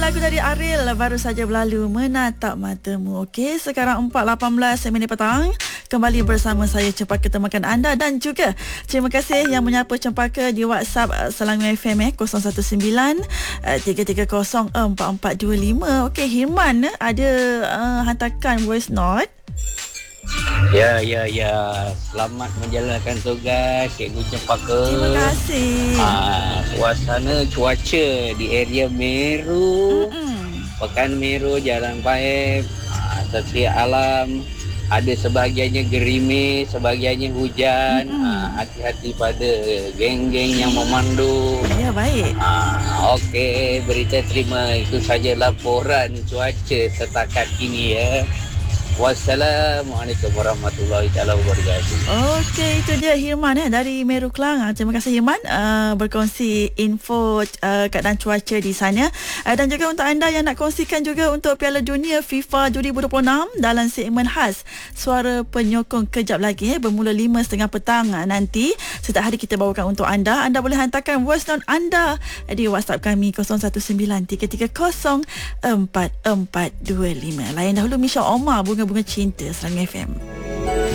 lagu dari Ariel baru saja berlalu, Menatap Matamu. Okey, sekarang 4.18 minit petang. Kembali bersama saya Cempaka temakan anda, dan juga terima kasih yang menyapa Cempaka di WhatsApp Selangor FM 019 330 4425. Okey, Hirman ada hantarkan voice note. Ya. Selamat menjalankan tugas Cikgu Cempaka. Terima kasih. Suasana cuaca di area Meru, Pekan Meru, Jalan Paip, setiap alam. Ada sebahagiannya gerimis, sebahagiannya hujan. Hati-hati pada geng-geng yang memandu. Ya, baik. Okey, berita terima. Itu saja laporan cuaca setakat ini ya. Wassalamualaikum warahmatullahi wabarakatuh. Okey, itu dia Hirman dari Meru Kelang. Terima kasih Hirman berkongsi info keadaan cuaca di sana. Dan juga untuk anda yang nak kongsikan juga untuk Piala Dunia FIFA 2026 dalam segmen khas Suara Penyokong kejap lagi bermula 5.30 petang nanti. Setiap hari kita bawakan untuk anda. Anda boleh hantarkan voice note anda di WhatsApp kami 0193304425. Layan dahulu Misha Omar, Bunga-Bunga Cinta, Selangor FM.